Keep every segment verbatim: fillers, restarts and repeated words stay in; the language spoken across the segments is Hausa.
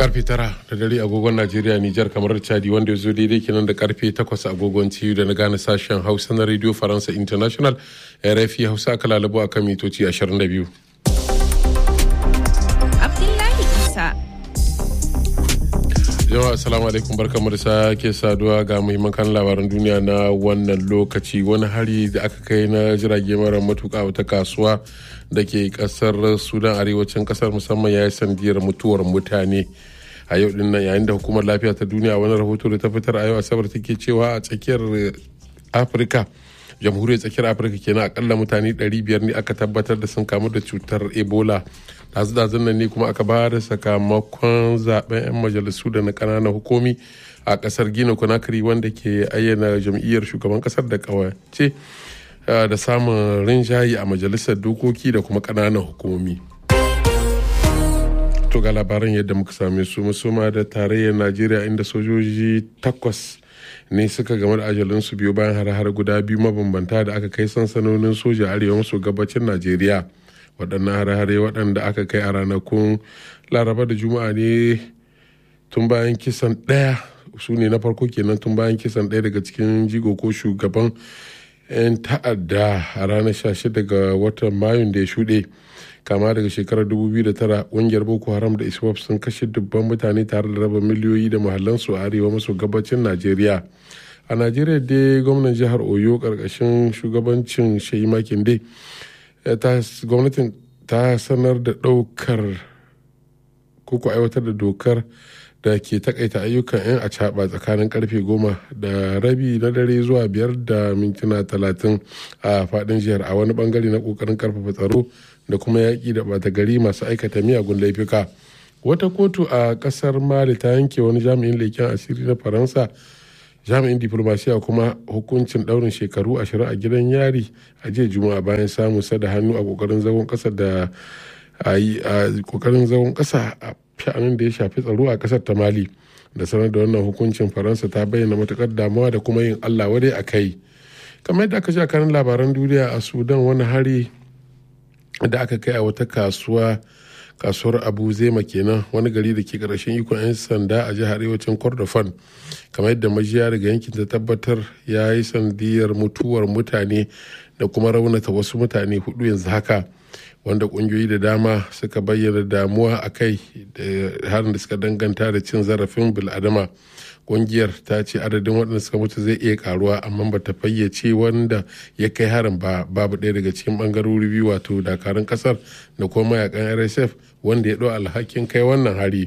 karfe tara da dare agogon Najeriya, Nijar, kamar Chadi, wanda ya zo daidai kenan da karfe takwas agogon T U da na gane sashen Hausa na Radio Faransa International R F I Hausa aka lalabo a kan mitoci ashirin da biyu. Abdullahi Isa. Jama'a assalamu alaikum, barkamu da sake saduwa ga muhimman kan labaran duniya na wannan lokaci. Wani hari da aka kai na jirage mara matuƙa wata kasuwa da ke kasar Sudan, arewacin kasar, musamman ya yi sandiyar mutuwar mutane a yau din nan, yayin da hukumar lafiya ta duniya wani rahoto da ta fitar a yau asabar take cewa a tsakiyar Afirka, jamhuriyar tsakiyar Afirka kenan, akalla mutane ɗari biyar ne aka tabbatar da sun kamu da cutar Ebola. Dazu-dazun nan ne kuma aka ba da sakamakon zaben 'yan majalisu da na ƙananan hukumi a kasar Guinea Conakry, wanda ke ayyana jam'iyyar shugaban kasar da kawace da samun rinjaye a majalisar dokoki da kuma ƙananan hukumomi. To ga labaran yadda muka same su, musoma da tarayyar Najeriya, inda sojoji takwas ne suka game da ajalinsu biyu bayan har-har guda biyu mabambanta da aka kai sansanonin soja arewa maso gabacin Najeriya. Waɗannan har-hare waɗanda aka kai a ranakun Laraba da Juma'a ne tun bayan kisan ɗaya su ne na farko kenan tun bayan kisan ɗaya daga cikin jigo ko shugaban 'yan ta'adda a ranar sha shida ga watan Mayun da ya shuɗe. Kama daga shekarar dubu biyu da tara, ƙungiyar Boko Haram da ISWAP sun kashe dubban mutane tare da raba miliyoyi da muhallansu a arewa maso gabacin Najeriya. A Najeriya dai gwamnan jihar Oyo ƙarƙashin shugabancin Sheyi Makinde, gwamnatin ta sanar da ɗaukar koko aiwatar da dokar da ke takaita ayyukan 'yan acaɓa tsakanin karfe goma da rabi na dare zuwa biyar da mintuna talatin a faɗin jihar, a wani bangare na ƙoƙarin karfafa tsaro da kuma yaƙi da ɓata gari masu aikata miyagun laifuka. Wata kotu a ƙasar Mali ta yanke wani jami'in leƙen asiri na Faransa, jami'in diplomasiya kuma, hukuncin ɗaurin shekaru ashirin a gidan yari a jiya Juma'a bayan samun sa da hannu a ƙoƙarin zagon ƙasa da a ƙoƙarin zagon ƙasa a sha'anin da ya shafi tsaro a ƙasar ta Mali. Da sanar da wannan hukuncin, Faransa ta bayyana matuƙar damuwa da kuma yin Allah wadai a kai. Kamar yadda aka ji a kanin labaran duniya, a Sudan wani hari da aka kai a wata kasuwa kasuwar Abu Zema kenan, wani gari da ke ƙarshen ikon 'yan sanda a jihar arewacin Kordofan, kamar yadda majiya daga yankin ta tabbatar, ya yi sandiyar mutuwar mutane da kuma raunata wasu mutane hudu yanzu haka, wanda kungiyoyi da dama suka bayyana damuwa a kai da harin da suka danganta da cin zarafin bil'adama. Kungiyar ta ce adadin waɗanda suka mutu zai iya karuwa, amma ba ta fayyace wanda ya kai harin ba. Babu ɗaya daga cikin ɓangarori biyu, wato dakarun ƙasar da kuma mayakan R S F, wanda ya ɗau alhakin kai wannan hari.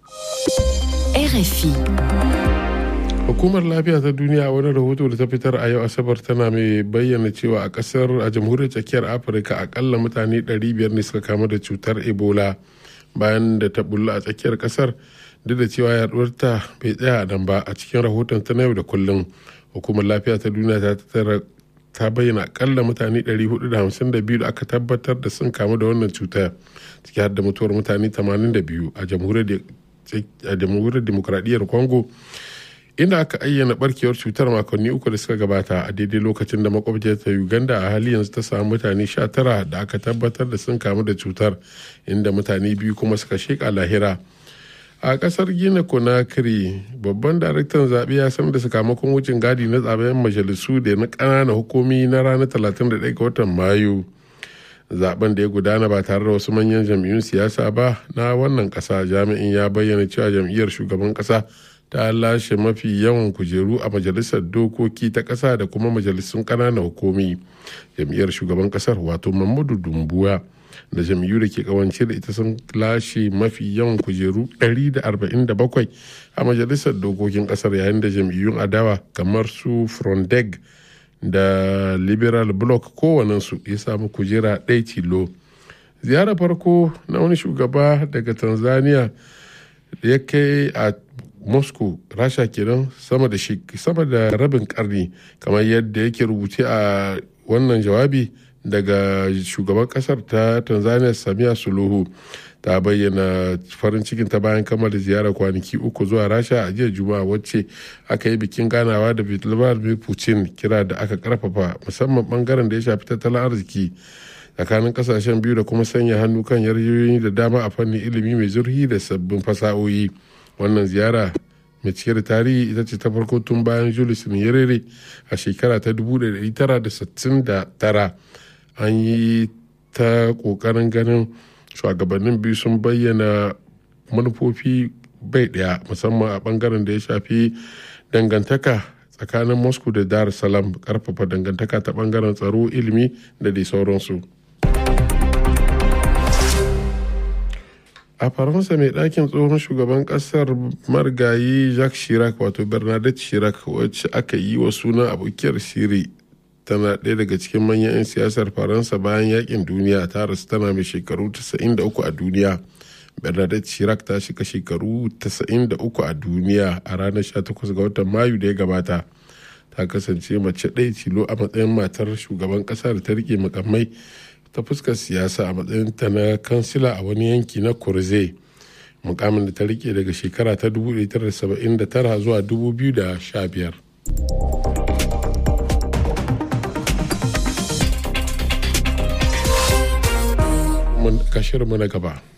R F I. Hukumar lafiya ta duniya a wani rahoto da ta fitar a yau asabar tana mai bayyana cewa a kasar a jamhuriyar tsakiyar Afirka akalla mutane ɗari biyar ne suka kamu da cutar Ebola bayan da ta bulla a tsakiyar kasar, duk da cewa yaduwar ta bai tsaya nan ba. A cikin rahoton ta na yau da kullum, hukumar lafiya ta duniya ta tattara ta bayyana akalla mutane ɗari hudu da hamsin da biyu da aka tabbatar da sun kamu da wannan cuta, ciki har da mutuwar mutane tamanin da biyu a jamhuriyar demokradiyyar Congo, inda aka ayyana barkewar cutar makonni uku da suka gabata, a daidai lokacin da makwabciyar ta Uganda a hali yanzu ta samu mutane sha tara da aka tabbatar da sun kamu da cutar, inda mutane biyu kuma suka sheka lahira. A kasar Guinea Conakry, babban daraktan zaɓe ya sanar da sakamakon wucin gadi na zaben majalisu da na ƙananan hukumi na ranar talatin da ɗaya ga watan Mayu. Zaben da ya gudana ba tare da wasu manyan jam'iyyun siyasa ba na wannan ƙasa, jami'in ya bayyana cewa jam'iyyar shugaban ƙasa ta lashe mafi yawan kujeru a majalisar dokoki ta ƙasa da kuma majalisun ƙananan hukumi. Jam'iyyar shugaban ƙasar, wato Mamadu Dumbuya, da jam'iyyu da ke kawance da ita sun lashe mafi yawan kujeru ɗari da arba'in da bakwai a majalisar dokokin ƙasar, yayin da jam'iyyun adawa kamar su Frondeg da Liberal Bloc kowanensu ya samu kujera ɗaya tilo. Ziyarar farko na wani shugaba daga Tanzania da ya kai a Moscow, Rasha kenan, sama da shi sama da rabin karni, kamar yadda yake rubuce a wannan jawabi daga shugaban kasar ta Tanzania Samia Suluhu. Ta bayyana farin cikin ta bayan kammala ziyarar kwanaki uku zuwa Rasha a jiya Juma'a, wacce aka yi bikin ganawa da Vladimir Putin, kira da aka karfafa musamman bangaren da ya shafi tattalin arziki. tsakanin kasashen biyu da kuma sanya hannu kan yarjejeniyoyi da dama a fannin ilimi mai zurfi da sabbin fasahohi. Wannan ziyara mai cike da tarihi ita ce ta farko tun bayan Julius Nyerere a shekara ta dubu ɗaya da tara da sittin da tara. An yi ta ƙoƙarin ganin shugabannin biyu sun bayyana manufofi bai ɗaya, musamman a ɓangaren da ya shafi dangantaka tsakanin Moscow da Dar es Salaam, ƙarfafa dangantaka ta ɓangaren tsaro, ilimi da dai sauransu. A Faransa, mai ɗakin tsohon shugaban ƙasar marigayi Jacques Chirac wato Bernadette Chirac, wacce aka yi wa suna abokiyar shiri, tana ɗaya daga cikin manyan 'yan siyasar Faransa bayan yakin duniya. Ta rasu tana mai shekaru tasa'in da uku a duniya. Bernadette Chirac ta shiga shekaru tasa'in da uku a duniya a ranar sha takwas ga watan Mayu da ya gabata. Ta kasance mace ɗaya tilo a matsayin matar shugaban ƙasa da ta rike makamai ta fuskar siyasa a matsayin ta na kansila a wani yanki na Corse, mukamin da ta rike daga shekara ta dubu ɗaya da tara da saba'in da tara zuwa dubu biyu da sha biyar. Mun kashirinmu na gaba.